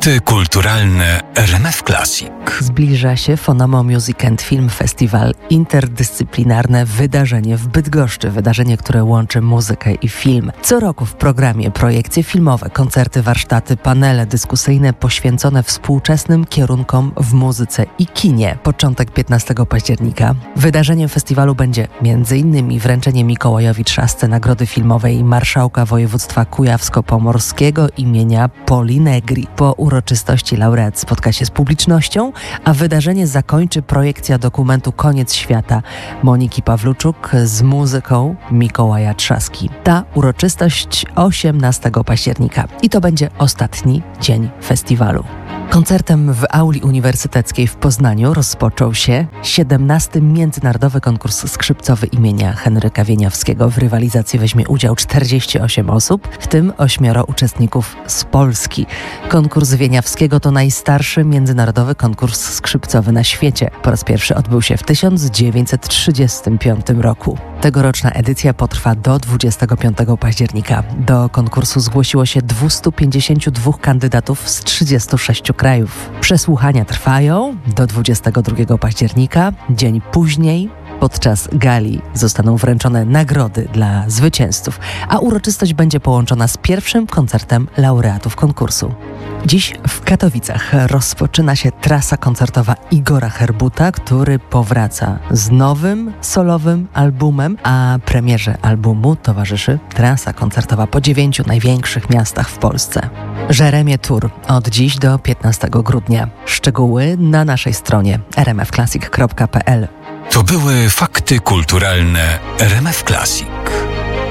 Fakty kulturalne RMF Classic. Zbliża się Fonomo Music and Film Festival, interdyscyplinarne wydarzenie w Bydgoszczy. Wydarzenie, które łączy muzykę i film. Co roku w programie projekcje filmowe, koncerty, warsztaty, panele dyskusyjne poświęcone współczesnym kierunkom w muzyce i kinie. Początek 15 października. Wydarzeniem festiwalu będzie m.in. wręczenie Mikołajowi Trzasce Nagrody Filmowej Marszałka Województwa Kujawsko-Pomorskiego imienia Poli Negri. Po uroczystości laureat spotka się z publicznością, a wydarzenie zakończy projekcja dokumentu Koniec świata Moniki Pawluczuk z muzyką Mikołaja Trzaski. Ta uroczystość 18 października i to będzie ostatni dzień festiwalu. Koncertem w auli uniwersyteckiej w Poznaniu rozpoczął się 17. Międzynarodowy konkurs skrzypcowy imienia Henryka Wieniawskiego. W rywalizacji weźmie udział 48 osób, w tym 8 uczestników z Polski. Konkurs Wieniawskiego to najstarszy międzynarodowy konkurs skrzypcowy na świecie. Po raz pierwszy odbył się w 1935 roku. Tegoroczna edycja potrwa do 25 października. Do konkursu zgłosiło się 252 kandydatów z 36 krajów. Przesłuchania trwają do 22 października. Dzień później, podczas gali, zostaną wręczone nagrody dla zwycięzców, a uroczystość będzie połączona z pierwszym koncertem laureatów konkursu. Dziś w Katowicach rozpoczyna się trasa koncertowa Igora Herbuta, który powraca z nowym solowym albumem, a premierze albumu towarzyszy trasa koncertowa po 9 największych miastach w Polsce. Jeremie Tour od dziś do 15 grudnia. Szczegóły na naszej stronie rmfclassic.pl. To były fakty kulturalne RMF Classic.